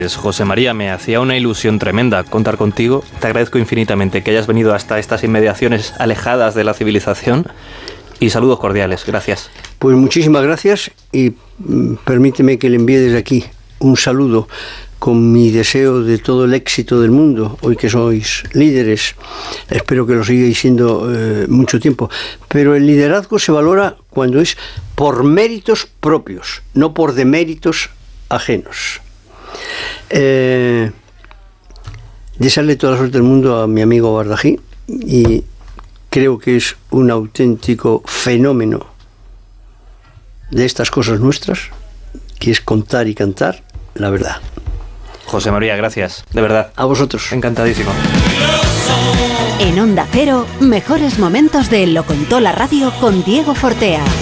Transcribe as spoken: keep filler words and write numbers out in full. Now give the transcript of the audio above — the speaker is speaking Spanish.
José María, me hacía una ilusión tremenda contar contigo. Te agradezco infinitamente que hayas venido hasta estas inmediaciones alejadas de la civilización. Y saludos cordiales, gracias. Pues muchísimas gracias y mm, permíteme que le envíe desde aquí un saludo con mi deseo de todo el éxito del mundo, hoy que sois líderes. Espero que lo sigáis siendo eh, mucho tiempo. Pero el liderazgo se valora cuando es por méritos propios, no por deméritos ajenos. Eh, desearle toda la suerte del mundo a mi amigo Bardají y creo que es un auténtico fenómeno de estas cosas nuestras, que es contar y cantar la verdad. José María, gracias, de verdad. A vosotros. Encantadísimo. En Onda Cero, mejores momentos de Lo Contó la Radio con Diego Fortea.